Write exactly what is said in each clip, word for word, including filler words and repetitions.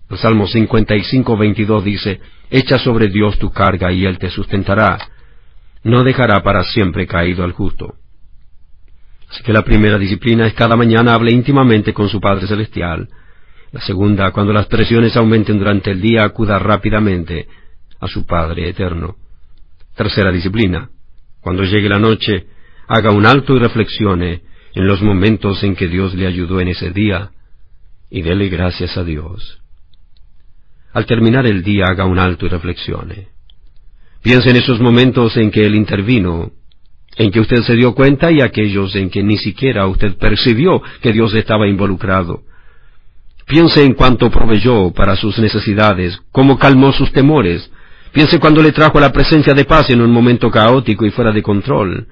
El Salmo cincuenta y cinco, veintidós dice, echa sobre Dios tu carga y Él te sustentará. No dejará para siempre caído al justo. Así que la primera disciplina es cada mañana hable íntimamente con su Padre Celestial. La segunda, cuando las presiones aumenten durante el día, acuda rápidamente a su Padre Eterno. Tercera disciplina, cuando llegue la noche, haga un alto y reflexione en los momentos en que Dios le ayudó en ese día, y dele gracias a Dios. Al terminar el día, haga un alto y reflexione. Piense en esos momentos en que Él intervino, en que usted se dio cuenta, y aquellos en que ni siquiera usted percibió que Dios estaba involucrado. Piense en cuánto proveyó para sus necesidades, cómo calmó sus temores. Piense cuando le trajo la presencia de paz en un momento caótico y fuera de control.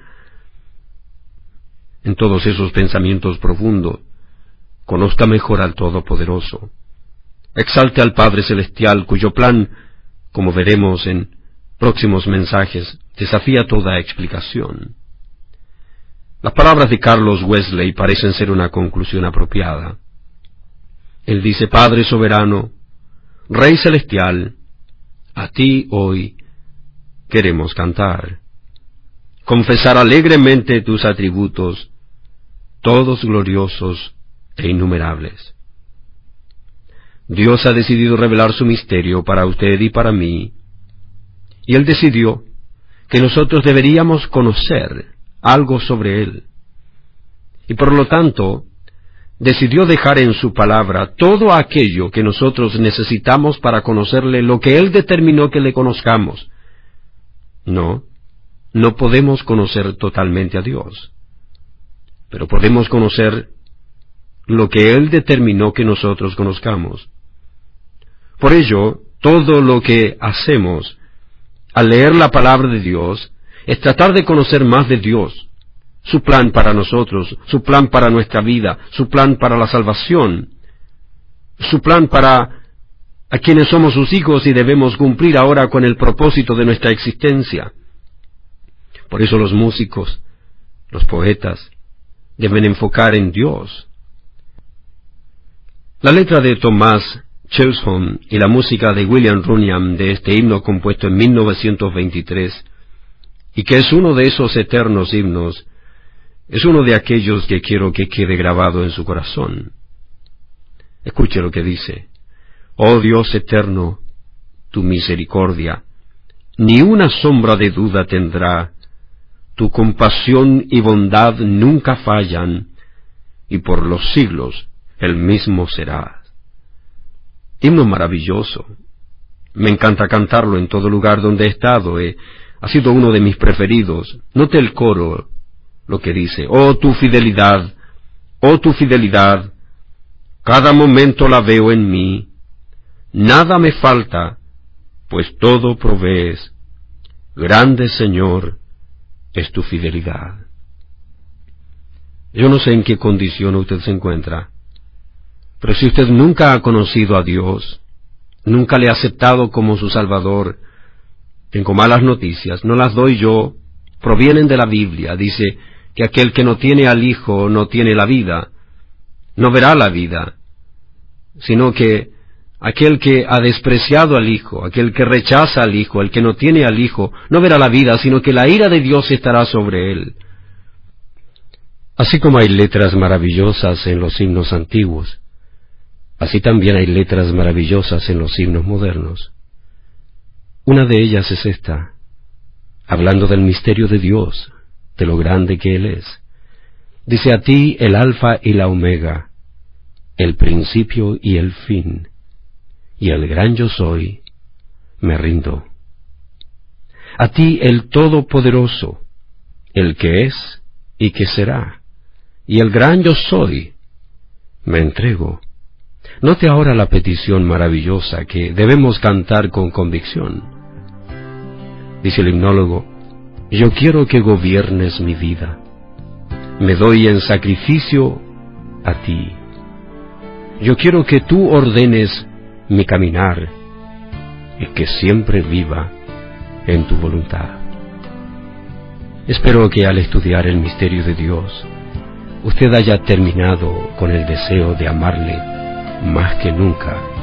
En todos esos pensamientos profundos, conozca mejor al Todopoderoso. Exalte al Padre Celestial, cuyo plan, como veremos en próximos mensajes, desafía toda explicación. Las palabras de Carlos Wesley parecen ser una conclusión apropiada. Él dice, Padre soberano, Rey celestial, a ti hoy queremos cantar, confesar alegremente tus atributos, todos gloriosos e innumerables. Dios ha decidido revelar su misterio para usted y para mí, y Él decidió que nosotros deberíamos conocer algo sobre Él. Y por lo tanto, decidió dejar en su palabra todo aquello que nosotros necesitamos para conocerle, lo que Él determinó que le conozcamos. No, no podemos conocer totalmente a Dios, pero podemos conocer lo que Él determinó que nosotros conozcamos. Por ello, todo lo que hacemos al leer la palabra de Dios es tratar de conocer más de Dios, su plan para nosotros, su plan para nuestra vida, su plan para la salvación, su plan para a quienes somos sus hijos y debemos cumplir ahora con el propósito de nuestra existencia. Por eso los músicos, los poetas, deben enfocar en Dios. La letra de Thomas Chisholm y la música de William Runyon de este himno compuesto en mil novecientos veintitrés, y que es uno de esos eternos himnos, es uno de aquellos que quiero que quede grabado en su corazón. Escuche lo que dice. Oh Dios eterno, tu misericordia, ni una sombra de duda tendrá, tu compasión y bondad nunca fallan, y por los siglos el mismo será. Himno maravilloso. Me encanta cantarlo en todo lugar donde he estado. Eh, ha sido uno de mis preferidos. Note el coro, lo que dice. Oh tu fidelidad, oh tu fidelidad, cada momento la veo en mí. Nada me falta, pues todo provees. Grande Señor es tu fidelidad. Yo no sé en qué condición usted se encuentra, pero si usted nunca ha conocido a Dios, nunca le ha aceptado como su Salvador, tengo malas noticias, no las doy yo, provienen de la Biblia. Dice que aquel que no tiene al Hijo no tiene la vida, no verá la vida, sino que aquel que ha despreciado al Hijo, aquel que rechaza al Hijo, el que no tiene al Hijo, no verá la vida, sino que la ira de Dios estará sobre él. Así como hay letras maravillosas en los himnos antiguos, así también hay letras maravillosas en los himnos modernos. Una de ellas es esta, hablando del misterio de Dios, de lo grande que Él es. Dice, a ti el alfa y la omega, el principio y el fin, y el gran yo soy, me rindo. A ti el Todopoderoso, el que es y que será, y el gran yo soy, me entrego. Note ahora la petición maravillosa que debemos cantar con convicción. Dice el himnólogo, yo quiero que gobiernes mi vida, me doy en sacrificio a ti. Yo quiero que tú ordenes mi caminar y que siempre viva en tu voluntad. Espero que al estudiar el misterio de Dios, usted haya terminado con el deseo de amarle más que nunca